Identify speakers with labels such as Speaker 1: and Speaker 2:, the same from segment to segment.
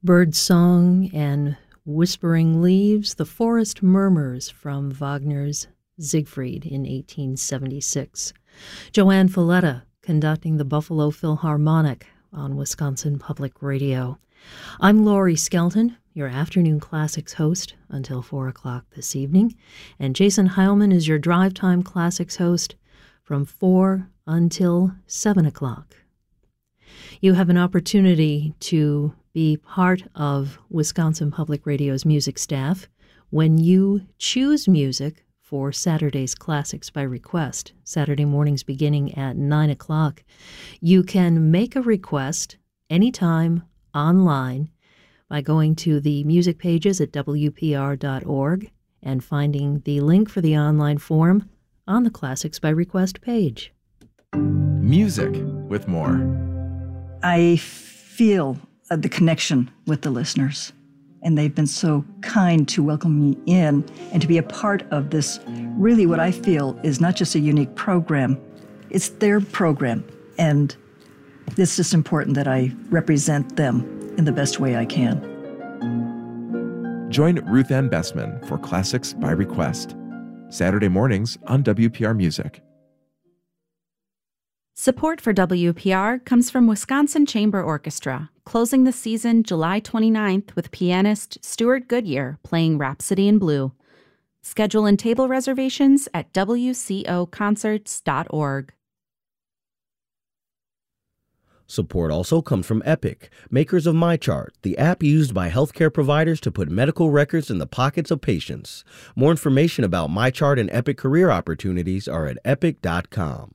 Speaker 1: Bird Song and Whispering Leaves, the Forest Murmurs from Wagner's Siegfried in 1876. Joanne Falletta conducting the Buffalo Philharmonic on Wisconsin Public Radio. I'm Laurie Skelton, your Afternoon Classics host until 4 o'clock this evening, and Jason Heilman is your Drive Time Classics host from 4 until 7 o'clock. You have an opportunity to be part of Wisconsin Public Radio's music staff when you choose music for Saturday's Classics by Request, Saturday mornings beginning at 9 o'clock. You can make a request anytime online by going to the music pages at WPR.org and finding the link for the online form on the Classics by Request page.
Speaker 2: Music with more.
Speaker 3: I feel the connection with the listeners, and they've been so kind to welcome me in and to be a part of this, really what I feel is not just a unique program, it's their program, and it's just important that I represent them in the best way I can.
Speaker 2: Join Ruth Ann Bessman for Classics by Request, Saturday mornings on WPR Music.
Speaker 4: Support for WPR comes from Wisconsin Chamber Orchestra, closing the season July 29th with pianist Stuart Goodyear playing Rhapsody in Blue. Schedule and table reservations at wcoconcerts.org.
Speaker 5: Support also comes from Epic, makers of MyChart, the app used by healthcare providers to put medical records in the pockets of patients. More information about MyChart and Epic career opportunities are at epic.com.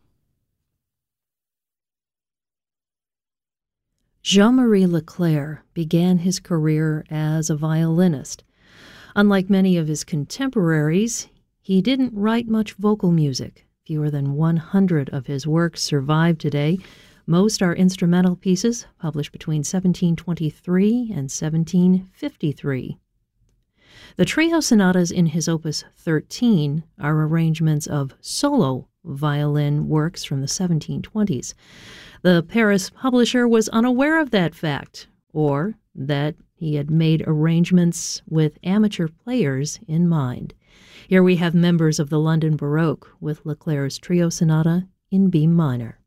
Speaker 1: Jean-Marie Leclair began his career as a violinist. Unlike many of his contemporaries, he didn't write much vocal music. Fewer than 100 of his works survive today. Most are instrumental pieces published between 1723 and 1753. The trio sonatas in his Opus 13 are arrangements of solo violin works from the 1720s. The Paris publisher was unaware of that fact, or that he had made arrangements with amateur players in mind. Here we have members of the London Baroque with Leclair's Trio Sonata in B minor.